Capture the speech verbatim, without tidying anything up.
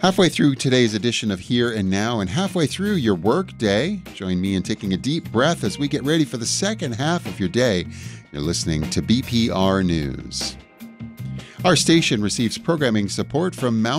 Halfway through today's edition of Here and Now and halfway through your work day, join me in taking a deep breath as we get ready for the second half of your day. You're listening to B P R News. Our station receives programming support from Mount